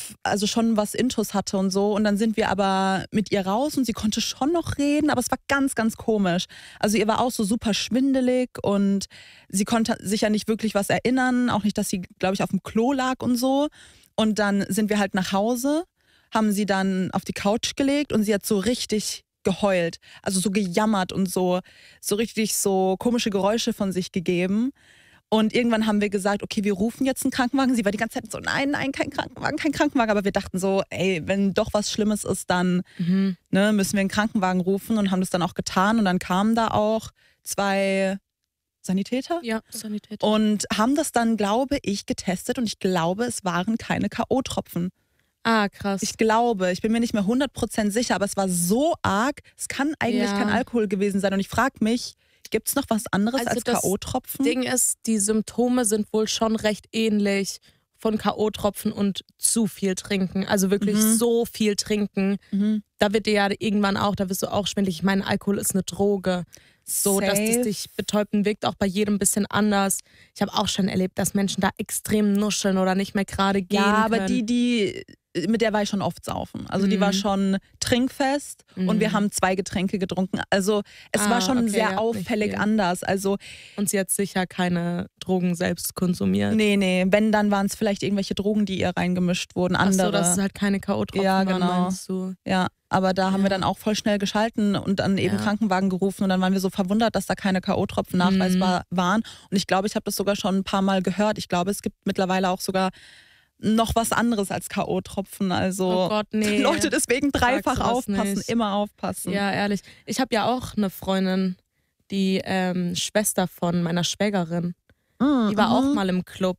also schon was Intus hatte und so. Und dann sind wir aber mit ihr raus und sie konnte schon noch reden, aber es war ganz, ganz komisch. Also ihr war auch so super schwindelig und sie konnte sich ja nicht wirklich was erinnern, auch nicht, dass sie, glaube ich, auf dem Klo lag und so. Und dann sind wir halt nach Hause, haben sie dann auf die Couch gelegt und sie hat so richtig geheult, also so gejammert und so richtig so komische Geräusche von sich gegeben. Und irgendwann haben wir gesagt, okay, wir rufen jetzt einen Krankenwagen. Sie war die ganze Zeit so, nein, kein Krankenwagen, kein Krankenwagen. Aber wir dachten so, ey, wenn doch was Schlimmes ist, dann müssen wir einen Krankenwagen rufen und haben das dann auch getan. Und dann kamen da auch 2 Sanitäter. Ja, Sanitäter. Und haben das dann, glaube ich, getestet. Und ich glaube, es waren keine K.O.-Tropfen. Ah, krass. Ich bin mir nicht mehr 100% sicher, aber es war so arg. Es kann eigentlich kein Alkohol gewesen sein. Und ich frage mich, gibt es noch was anderes als K.O.-Tropfen? Das Ding ist, die Symptome sind wohl schon recht ähnlich von K.O.-Tropfen und zu viel trinken. Also wirklich so viel trinken. Da wird dir ja irgendwann auch, da wirst du auch schwindelig. Ich meine, Alkohol ist eine Droge. So, dass das dich betäubt und wirkt auch bei jedem ein bisschen anders. Ich habe auch schon erlebt, dass Menschen da extrem nuscheln oder nicht mehr gerade gehen können. Ja, aber mit der war ich schon oft saufen. Also die war schon trinkfest und wir haben 2 Getränke getrunken. Also es war schon sehr auffällig anders. Also, und sie hat sicher keine Drogen selbst konsumiert. Nee. Wenn, dann waren es vielleicht irgendwelche Drogen, die ihr reingemischt wurden. Andere. Ach so, dass es halt keine K.O.-Tropfen waren, meinst du? Ja, aber da haben wir dann auch voll schnell geschalten und dann eben Krankenwagen gerufen. Und dann waren wir so verwundert, dass da keine K.O.-Tropfen nachweisbar waren. Und ich glaube, ich habe das sogar schon ein paar Mal gehört. Ich glaube, es gibt mittlerweile auch sogar noch was anderes als K.O.-Tropfen. Also oh Gott, nee. Leute, deswegen dreifach aufpassen, nicht. Immer aufpassen. Ja, ehrlich. Ich habe ja auch eine Freundin, die Schwester von meiner Schwägerin. Die war auch mal im Club.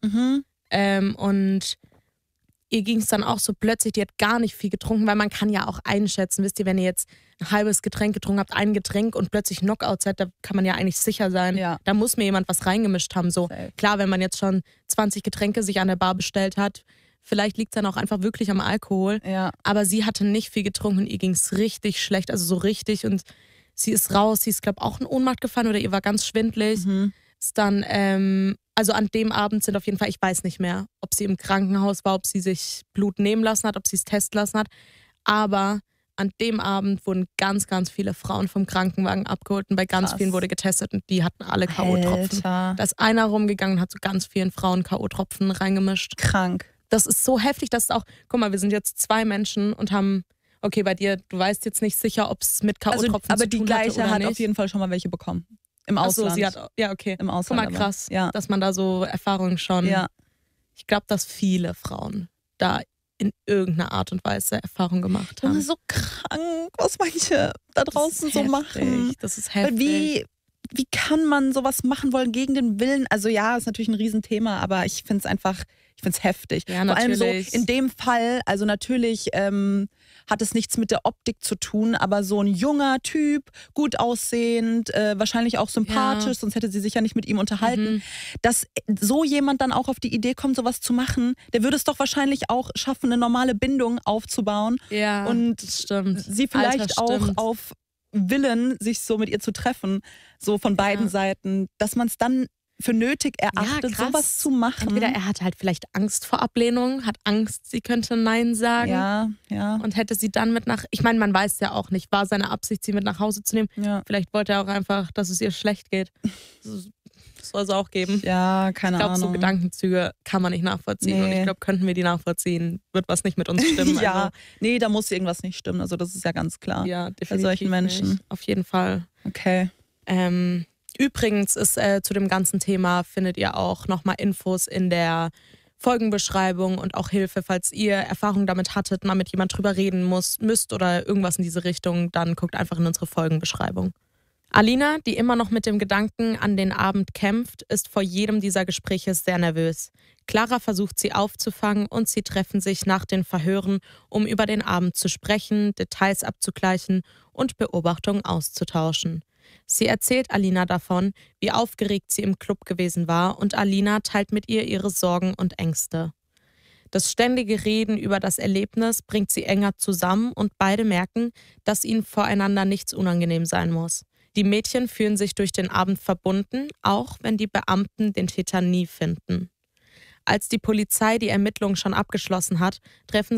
Und ihr ging es dann auch so plötzlich, die hat gar nicht viel getrunken, weil man kann ja auch einschätzen, wisst ihr, wenn ihr jetzt ein halbes Getränk getrunken habt, ein Getränk und plötzlich Knockout seid, da kann man ja eigentlich sicher sein, da muss mir jemand was reingemischt haben. So. Klar, wenn man jetzt schon 20 Getränke sich an der Bar bestellt hat, vielleicht liegt es dann auch einfach wirklich am Alkohol. Ja. Aber sie hatte nicht viel getrunken und ihr ging es richtig schlecht, also so richtig. Und sie ist raus, sie ist, glaube ich, auch in Ohnmacht gefallen oder ihr war ganz schwindelig. Ist dann, also an dem Abend sind auf jeden Fall, ich weiß nicht mehr, ob sie im Krankenhaus war, ob sie sich Blut nehmen lassen hat, ob sie es testen lassen hat. Aber an dem Abend wurden ganz, ganz viele Frauen vom Krankenwagen abgeholt und bei ganz vielen wurde getestet und die hatten alle K.O.-Tropfen. Da ist einer rumgegangen und hat so ganz vielen Frauen K.O.-Tropfen reingemischt. Krank. Das ist so heftig, dass es auch, guck mal, wir sind jetzt 2 Menschen und haben, okay, bei dir, du weißt jetzt nicht sicher, ob es mit K.O.-Tropfen zu tun hatte oder nicht. Aber die gleiche hat auf jeden Fall schon mal welche bekommen. Im Ausland. Ach so, sie hat, ja, okay. Im Ausland. Guck mal, krass, dass man da so Erfahrungen schon. Ja. Ich glaube, dass viele Frauen da in irgendeiner Art und Weise Erfahrung gemacht haben. Das ist so krank, was manche da draußen so machen. Das ist heftig. Wie kann man sowas machen wollen gegen den Willen? Also ja, ist natürlich ein Riesenthema, aber ich finde es heftig. Ja, vor allem so in dem Fall, also natürlich hat es nichts mit der Optik zu tun, aber so ein junger Typ, gut aussehend, wahrscheinlich auch sympathisch, sonst hätte sie sich ja nicht mit ihm unterhalten. Dass so jemand dann auch auf die Idee kommt, sowas zu machen, der würde es doch wahrscheinlich auch schaffen, eine normale Bindung aufzubauen. Ja, und das stimmt. sie vielleicht auch auf Willen, sich so mit ihr zu treffen, so von beiden Seiten, dass man es dann für nötig erachtet, sowas zu machen. Entweder er hat halt vielleicht Angst vor Ablehnung, hat Angst, sie könnte Nein sagen. Ja. Und hätte sie dann ich meine, man weiß ja auch nicht, war seine Absicht, sie mit nach Hause zu nehmen. Ja. Vielleicht wollte er auch einfach, dass es ihr schlecht geht. Das soll es auch geben. Ja, keine Ahnung. Ich glaube, so Gedankenzüge kann man nicht nachvollziehen. Und ich glaube, könnten wir die nachvollziehen, wird was nicht mit uns stimmen. Ja, nee, da muss irgendwas nicht stimmen. Also das ist ja ganz klar. Ja, definitiv. Bei solchen Menschen. Nicht. Auf jeden Fall. Okay. Übrigens ist zu dem ganzen Thema findet ihr auch nochmal Infos in der Folgenbeschreibung und auch Hilfe, falls ihr Erfahrung damit hattet, mal mit jemand drüber reden müsst oder irgendwas in diese Richtung, dann guckt einfach in unsere Folgenbeschreibung. Alina, die immer noch mit dem Gedanken an den Abend kämpft, ist vor jedem dieser Gespräche sehr nervös. Clara versucht sie aufzufangen und sie treffen sich nach den Verhören, um über den Abend zu sprechen, Details abzugleichen und Beobachtungen auszutauschen. Sie erzählt Alina davon, wie aufgeregt sie im Club gewesen war und Alina teilt mit ihr ihre Sorgen und Ängste. Das ständige Reden über das Erlebnis bringt sie enger zusammen und beide merken, dass ihnen voreinander nichts unangenehm sein muss. Die Mädchen fühlen sich durch den Abend verbunden, auch wenn die Beamten den Täter nie finden. Als die Polizei die Ermittlungen schon abgeschlossen hat, treffen